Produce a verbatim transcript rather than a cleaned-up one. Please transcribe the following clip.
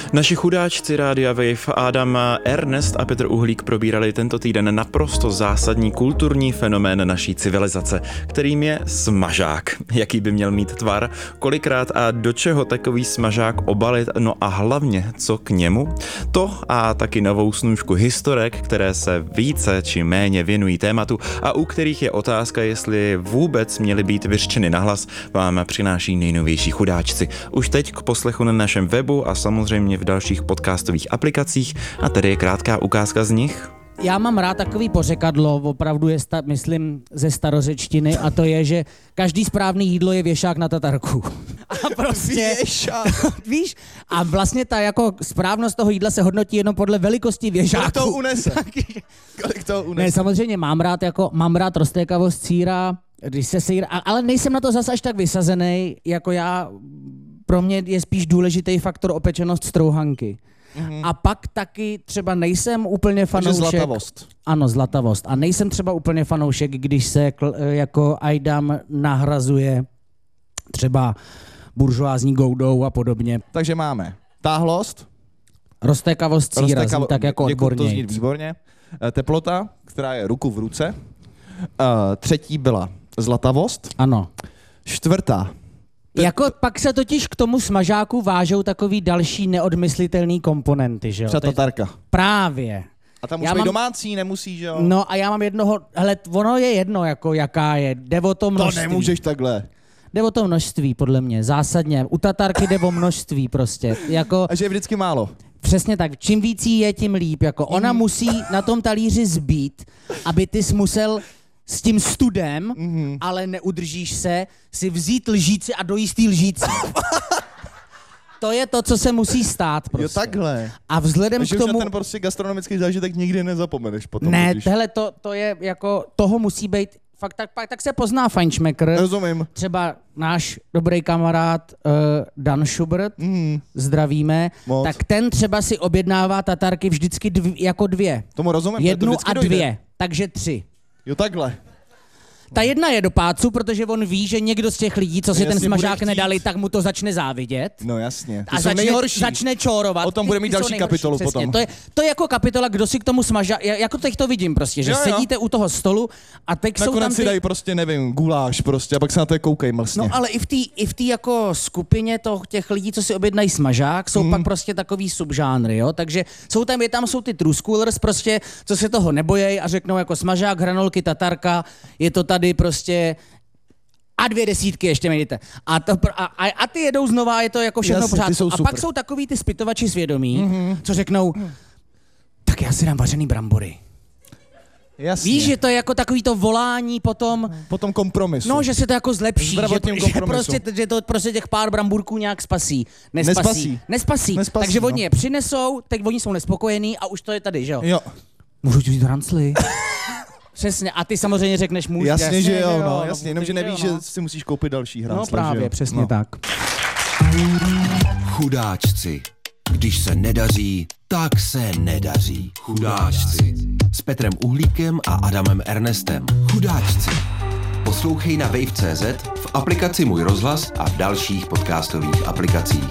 Naši chudáčci Rádia Wave Adam, Ernest a Petr Uhlík probírali tento týden naprosto zásadní kulturní fenomén naší civilizace, kterým je smažák. Jaký by měl mít tvar, kolikrát a do čeho takový smažák obalit, no a hlavně co k němu? To a taky novou snůžku historek, které se více či méně věnují tématu a u kterých je otázka, jestli vůbec měly být vyřčeny nahlas, vám přináší nejnovější chudáčci. Už teď k poslechu na našem webu a samozřejmě v dalších podcastových aplikacích a tady je krátká ukázka z nich. Já mám rád takový pořekadlo, opravdu je, sta, myslím, ze starořečtiny, a to je, že každý správný jídlo je věšák na tatarku. A prostě, víš, a vlastně ta jako správnost toho jídla se hodnotí jenom podle velikosti věšáku. Kolik to unese? Kolik to unese? Ne, samozřejmě mám rád, jako, mám rád roztékavost sýra, když se sýr, ale nejsem na to zas až tak vysazený, jako já, pro mě je spíš důležitý faktor opečenost strouhanky. Mm-hmm. A pak taky třeba nejsem úplně fanoušek... Takže zlatavost. Ano, zlatavost. A nejsem třeba úplně fanoušek, když se kl, jako ajdam nahrazuje třeba buržoázní goudou a podobně. Takže máme táhlost. Roztékavost síra, Roztékavo... tak jako odborně. To zní výborně. Teplota, která je ruku v ruce. Uh, třetí byla zlatavost. Ano. Čtvrtá. Jako pak se totiž k tomu smažáku vážou takový další neodmyslitelný komponenty, že jo? Třeba tatarka. Právě. A tam musí být domácí, nemusí, že jo? No a já mám jednoho, hele, ono je jedno, jako jaká je, jde o to množství. To nemůžeš takhle. Jde o to množství, podle mě, zásadně. U tatarky jde o množství prostě. Jako, a že je vždycky málo. Přesně tak, čím víc jí je, tím líp. Jako ona mm. musí na tom talíři zbít, aby ty jsi musel s tím studem, mm-hmm. ale neudržíš se, si vzít lžíci a dojíst jí lžíci. To je to, co se musí stát prostě. Jo, takhle. A vzhledem Takže k tomu... už na ten prostě gastronomický zážitek nikdy nezapomeneš potom. Ne, tohle to, to je jako, toho musí být, fakt tak, tak, tak se pozná fajnšmekr. Rozumím. Třeba náš dobrý kamarád uh, Dan Schubert, mm. zdravíme, Moc. Tak ten třeba si objednává tatarky vždycky dv, jako dvě. Tomu rozumím. Jednu to a dvě, dojde. Takže tři. Jo, takhle. Ta jedna je do pácu, protože on ví, že někdo z těch lidí, co si no, ten smažák nedali, tak mu to začne závidět. No jasně. Ty a začne, začne čórovat. O tom bude mít další kapitolu přesně. potom. To je, to je jako kapitola, kdo si k tomu smažák, jako teď to vidím prostě, že jo, jo. sedíte u toho stolu a teď nakonec jsou tam ty... si dají prostě, nevím, guláš prostě a pak se na to koukej mlsně. No ale i v té i v té jako skupině toho, těch lidí, co si objednají smažák, jsou mm. pak prostě takový subžánry, jo, takže jsou tam, je tam jsou ty true schoolers prostě, co se toho nebojí a řeknou jako smažák, hranolky, tatarka, je to tady prostě a dvě desítky ještě mějte. A, to, a, a, a ty jedou znova, je to jako všechno pořád. A pak jsou takový ty zpytovači svědomí, mm-hmm. co řeknou, tak já si dám vařený brambory. Jasně. Víš, že to je jako takový to volání potom... Potom kompromisu. No, že se to jako zlepší, že, že, prostě, že to prostě těch pár bramburků nějak spasí. Nespasí. Nespasí. Nespasí. Nespasí. Takže no. oni je přinesou, teď oni jsou nespokojení a už to je tady, že jo? Jo. Můžu ti vzít hrancli? Přesně, a ty samozřejmě řekneš můžu. Jasně, jasně, že jo, jo, no, jasně, jenomže nevíš, jo, no. že si musíš koupit další hrancle, No právě, že jo? přesně no. tak. Chudáčci. Když se nedaří, tak se nedaří. Chudáčci. S Petrem Uhlíkem a Adamem Ernestem. Chudáčci. Poslouchej na wave tečka cé zet, v aplikaci Můj rozhlas a v dalších podcastových aplikacích.